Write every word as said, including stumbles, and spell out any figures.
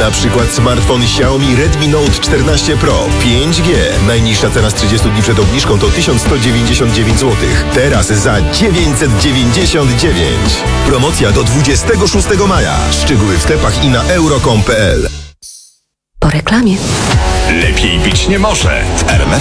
Na przykład smartfon Xiaomi Redmi Note czternaście Pro pięć G. Najniższa cena z trzydziestu dni przed obniżką to tysiąc sto dziewięćdziesiąt dziewięć złotych. Teraz za dziewięćset dziewięćdziesiąt dziewięć. Promocja do dwudziestego szóstego maja. Szczegóły w sklepach i na euro kropka com kropka p l. Po reklamie. Lepiej być nie może. W R M F